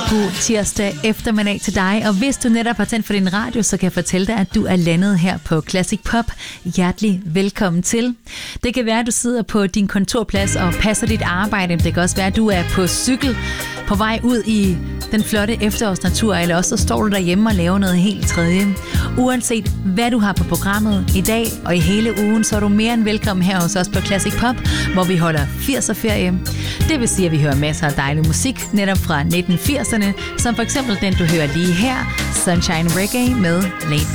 God tirsdag eftermiddag til dig, og hvis du netop har tændt for din radio, så kan jeg fortælle dig, at du er landet her på Classic Pop. Hjertelig velkommen til. Det kan være, at du sidder på din kontorplads og passer dit arbejde. Det kan også være, at du er på cykel på vej ud i den flotte efterårsnatur, eller også så står du derhjemme og laver noget helt tredje. Uanset hvad du har på programmet i dag og i hele ugen, så er du mere end velkommen her hos os på Classic Pop, hvor vi holder 80'er-ferie. Det vil sige, at vi hører masser af dejlig musik netop fra 1980'erne, som for eksempel den, du hører lige her, Sunshine Reggae med Laid